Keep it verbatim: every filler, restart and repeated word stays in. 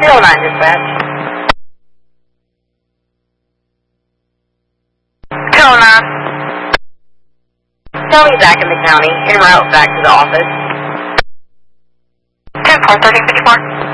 zero nine dispatch. zero nine. Tell me back in the county, en route back to the office. ten four thirty fifty-four.